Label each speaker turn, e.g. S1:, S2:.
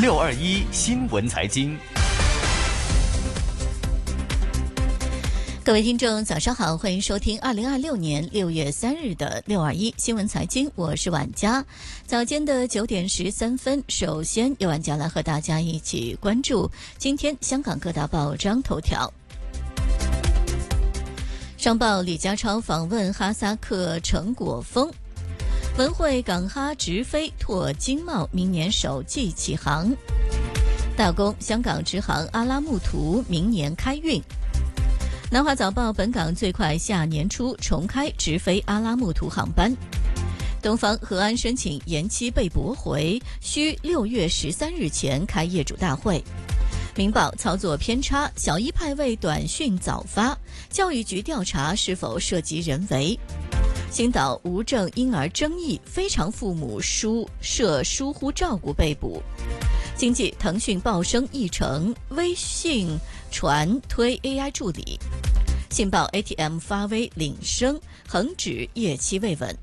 S1: 621新闻财经。
S2: 各位听众早上好，欢迎收听2026年6月3日的621新闻财经，我是婉佳。早间的9点13分，首先由婉佳来和大家一起关注今天香港各大报章头条。商报李家超访问哈萨克成果峰，文汇港哈直飞拓经贸明年首季起航，大公香港直航阿拉木图明年开运。南华早报本港最快下年初重开直飞阿拉木图航班。东方河安申请延期被驳回，需6月13日前开业主大会。明报操作偏差，小一派位短讯早发，教育局调查是否涉及人为。星岛无证婴儿争议，非常父母涉疏忽照顾被捕。经济腾讯报升议程，微信传推 AI 助理。信报 ATM 发威领升，恒指业期未稳。